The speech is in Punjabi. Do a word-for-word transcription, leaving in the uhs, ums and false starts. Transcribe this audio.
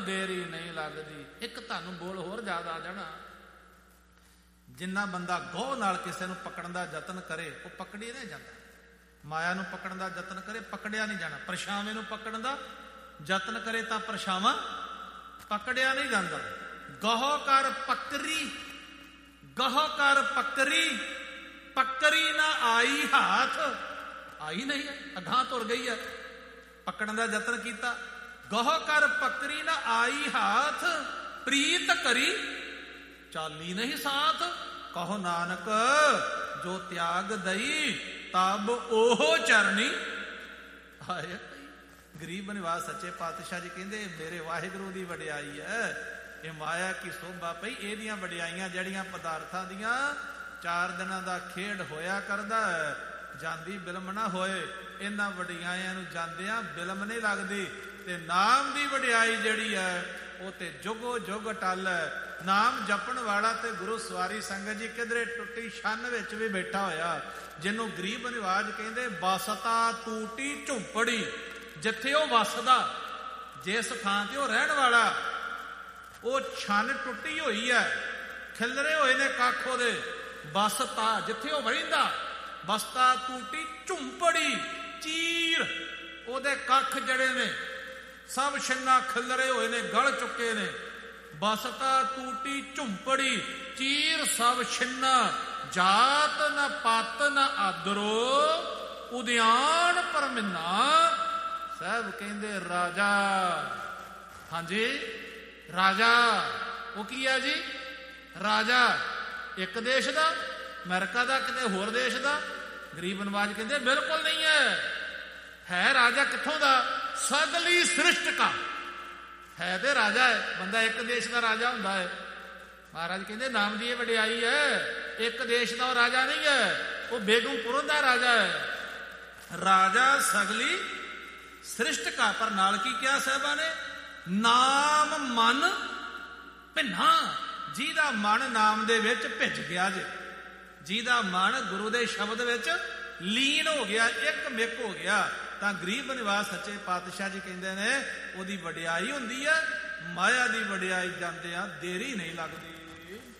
ਦੇਰੀ ਨਹੀਂ ਲੱਗਦੀ। ਇੱਕ ਤੁਹਾਨੂੰ ਬੋਲ ਹੋਰ ਯਾਦ ਆ ਜਾਣਾ, ਜਿੰਨਾ ਬੰਦਾ ਗੋਹ ਨਾਲ ਕਿਸੇ ਨੂੰ ਪਕੜਨ ਦਾ ਯਤਨ ਕਰੇ ਉਹ ਪਕੜੀ ਨਹੀਂ ਜਾਂਦਾ। ਮਾਇਆ ਨੂੰ ਪਕੜਨ ਦਾ ਯਤਨ ਕਰੇ ਪਕੜਿਆ ਨਹੀਂ ਜਾਣਾ। ਪਰਛਾਵੇਂ ਨੂੰ ਪਕੜਨ ਦਾ ਯਤਨ ਕਰੇ ਤਾਂ ਪਰਛਾਵਾਂ ਪਕੜਿਆ ਨਹੀਂ ਜਾਂਦਾ। ਗੋਹ ਕਰ ਪਕਰੀ, ਗੋਹ ਕਰ ਪਕਰੀ, ਪਕੜੀ ਨਾ ਆਈ ਹੱਥ, ਆਈ ਨਹੀਂ ਹੈ, ਅਗਾਂਹ ਤੁਰ ਗਈ ਹੈ। ਪਕੜਨ ਦਾ ਯਤਨ ਕੀਤਾ, ਗੋਹ ਕਰ ਪਕਰੀ ਨਾ ਆਈ ਹੱਥ, ਪ੍ਰੀਤ ਕਰੀ ਚਾਲੀ ਨਹੀਂ ਸਾਥ। ਕਹੋ ਨਾਨਕ ਜੋ ਤਿਆਗ ਦਈ, ਤਬ ਉਹ ਚਰਨੀ ਆਏ। ਗਰੀਬ ਨਿਵਾਸ ਸੱਚੇ ਪਾਤਸ਼ਾਹ ਜੀ ਕਹਿੰਦੇ ਮੇਰੇ ਵਾਹਿਗੁਰੂ ਦੀ ਵਡਿਆਈ ਹੈ। ਇਹ ਮਾਇਆ ਕੀ ਸੋਭਾ ਪਈ, ਇਹਦੀਆਂ ਵਡਿਆਈਆਂ ਜਿਹੜੀਆਂ ਪਦਾਰਥਾਂ ਦੀਆਂ ਚਾਰ ਦਿਨਾਂ ਦਾ ਖੇਡ ਹੋਇਆ ਕਰਦਾ, ਜਾਂਦੀ ਬਿਲਮ ਨਾ ਹੋਏ। ਇਹਨਾਂ ਵਡਿਆਈਆਂ ਨੂੰ ਜਾਂਦਿਆਂ ਬਿਲਮ ਨਹੀਂ ਲੱਗਦੀ। ਤੇ ਨਾਮ ਦੀ ਵਡਿਆਈ ਜਿਹੜੀ ਹੈ ਉਹ ਤੇ ਜੁਗੋ ਜੁਗ ਟਲ ਹੈ। ਨਾਮ ਜਪਣ ਵਾਲਾ ਤੇ ਗੁਰੂ ਸਵਾਰੀ ਸੰਗਤ ਜੀ ਕਿਧਰੇ ਟੁੱਟੀ ਛੰਨ ਵਿੱਚ ਵੀ ਬੈਠਾ ਹੋਇਆ, ਜਿਹਨੂੰ ਗਰੀਬ ਨਿਵਾਜ ਕਹਿੰਦੇ ਬਸਤਾ ਟੂਟੀ ਝੁੰਪੜੀ। ਜਿੱਥੇ ਉਹ ਵਸਦਾ, ਜਿਸ ਥਾਂ ਤੇ ਉਹ ਰਹਿਣ ਵਾਲਾ, ਉਹ ਛੰਨ ਟੁੱਟੀ ਹੋਈ ਹੈ, ਖਿਲਰੇ ਹੋਏ ਨੇ ਕੱਖ ਉਹਦੇ। ਬਸਤਾ ਜਿੱਥੇ ਉਹ ਰਹਿੰਦਾ, ਬਸਤਾ ਟੂਟੀ ਝੁੰਪੜੀ, ਚੀਰ ਉਹਦੇ ਕੱਖ ਜਿਹੜੇ ਨੇ ਸਭ ਛੰਨਾ ਖਿਲਰੇ ਹੋਏ ਨੇ, ਗਲ ਚੁੱਕੇ ਨੇ। ਬਸਤਾ ਟੂਟੀ ਝੁੰਪੜੀ, ਚੀਰ ਸਭ ਛਿੰਨਾ, ਜਾਤ ਨਾ ਪਤ ਨਾ ਆਦਰੋ, ਉਦਿਆਨ ਪਰਮਿੰਨਾ। ਸਾਹਿਬ ਕਹਿੰਦੇ ਰਾਜਾ, ਹਾਂਜੀ ਰਾਜਾ, ਉਹ ਕੀ ਹੈ ਜੀ? ਰਾਜਾ ਇੱਕ ਦੇਸ਼ ਦਾ, ਅਮਰੀਕਾ ਦਾ, ਕਿਤੇ ਹੋਰ ਦੇਸ਼ ਦਾ? ਗਰੀਬ ਨਿਵਾਜ ਕਹਿੰਦੇ ਬਿਲਕੁਲ ਨਹੀਂ ਹੈ। ਹੈ ਰਾਜਾ ਕਿੱਥੋਂ ਦਾ? ਸਗਲੀ ਸ੍ਰਿਸ਼ਟ ਕਾ ਹੈ ਤੇ ਰਾਜਾ ਹੈ। ਬੰਦਾ ਇੱਕ ਦੇਸ਼ ਦਾ ਰਾਜਾ ਹੁੰਦਾ ਹੈ। ਮਹਾਰਾਜ ਕਹਿੰਦੇ ਨਾਮ ਦੀ ਇਹ ਵਡਿਆਈ ਹੈ। ਇੱਕ ਦੇਸ਼ ਦਾ ਉਹ ਰਾਜਾ ਨਹੀਂ ਹੈ, ਉਹ ਬੇਗਮਪੁਰ ਦਾ ਰਾਜਾ ਹੈ। ਰਾਜਾ ਸਗਲੀ ਸ੍ਰਿਸ਼ਟ ਕਾ। ਪਰ ਨਾਲ ਕੀ ਕਿਹਾ ਸਾਹਿਬਾਂ ਨੇ? ਨਾਮ ਮਨ ਭਿੰਨਾ। ਜਿਹਦਾ ਮਨ ਨਾਮ ਦੇ ਵਿੱਚ ਭਿੱਜ ਗਿਆ ਜੇ, ਜਿਹਦਾ ਮਨ ਗੁਰੂ ਦੇ ਸ਼ਬਦ ਵਿੱਚ ਲੀਨ ਹੋ ਗਿਆ, ਇੱਕ ਮਿਕ ਹੋ ਗਿਆ, ਤਾਂ ਗਰੀਬ ਨਿਵਾਸ ਸੱਚੇ ਪਾਤਸ਼ਾਹ ਜੀ ਕਹਿੰਦੇ ਨੇ ਉਹਦੀ ਵਡਿਆਈ ਹੁੰਦੀ ਹੈ। ਮਾਇਆ ਦੀ ਵਡਿਆਈ ਜਾਂਦਿਆਂ ਦੇਰੀ ਨਹੀਂ ਲੱਗਦੀ।